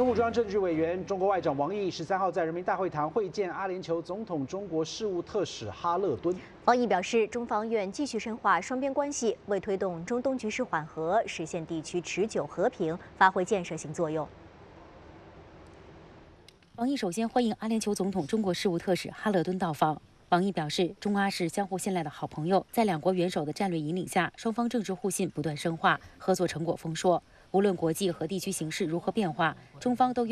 中共中央政治局委员、中国外长王毅13号在人民大会堂会见阿联酋总统中国事务特使哈勒敦。 王毅表示，中方愿继续深化双边关系，为推动中东局势缓和、实现地区持久和平发挥建设性作用。 王毅首先欢迎阿联酋总统中国事务特使哈勒敦到访。王毅表示，中阿是相互信赖的好朋友，在两国元首的战略引领下，双方政治互信不断深化，合作成果丰硕。无论国际和地区形势如何变化，中方都